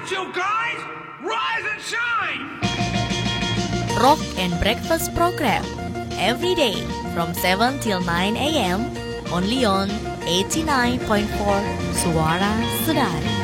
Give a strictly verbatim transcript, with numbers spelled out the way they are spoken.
you guys, rise and shine! Rock and Breakfast program every day from seven till nine a.m. only on eighty-nine point four Suara Sedari.